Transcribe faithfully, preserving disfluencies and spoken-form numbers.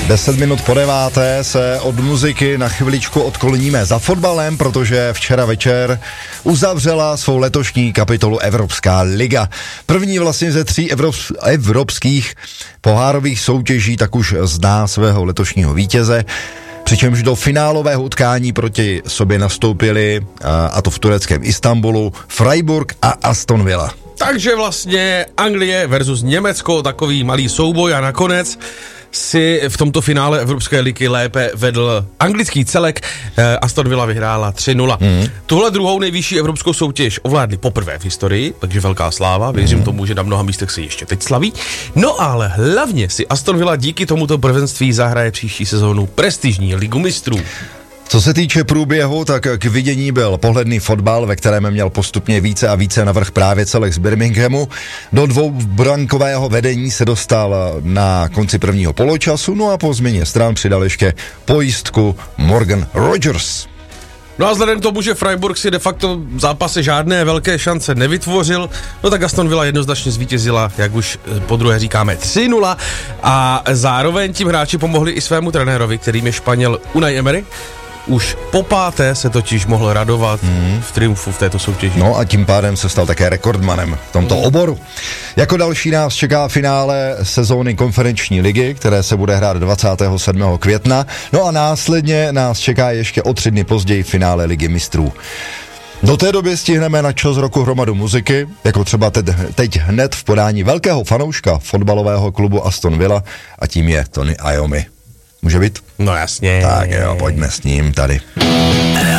Deset minut po deváté se od muziky na chviličku odkloníme za fotbalem, protože včera večer uzavřela svou letošní kapitolu Evropská liga. První vlastně ze tří evrop- evropských pohárových soutěží tak už zná svého letošního vítěze, přičemž do finálového utkání proti sobě nastoupili, a, a to v tureckém Istanbulu, Freiburg a Aston Villa. Takže vlastně Anglie versus Německo, takový malý souboj a nakonec si v tomto finále Evropské ligy lépe vedl anglický celek. eh, Aston Villa vyhrála tři nula. Mm. Tuhle druhou nejvyšší evropskou soutěž ovládli poprvé v historii, takže velká sláva, věřím mm. tomu, že na mnoha místech se ještě teď slaví. No ale hlavně si Aston Villa díky tomuto prvenství zahraje příští sezónu prestižní ligu mistrů. Co se týče průběhu, tak k vidění byl pohledný fotbal, ve kterém měl postupně více a více navrch právě celek z Birminghamu. Do dvoubrankového vedení se dostal na konci prvního poločasu, no a po změně stran přidal ještě pojistku Morgan Rogers. No a vzhledem k tomu, že Freiburg si de facto v zápase žádné velké šance nevytvořil, no tak Aston Villa jednoznačně zvítězila, jak už po druhé říkáme, tři nula a zároveň tím hráči pomohli i svému trenérovi, kterým je Španěl Unai Emery. Už po páté se totiž mohl radovat mm. v triumfu v této soutěži. No a tím pádem se stal také rekordmanem v tomto mm. oboru. Jako další nás čeká finále sezóny konferenční ligy, které se bude hrát dvacátého sedmého května. No a následně nás čeká ještě o tři dny později finále ligy mistrů. Do té doby stihneme na čas roku hromadu muziky, jako třeba teď, teď hned v podání velkého fanouška fotbalového klubu Aston Villa a tím je Tony Iommi. Může být? No jasně. Tak jo, pojďme s ním tady.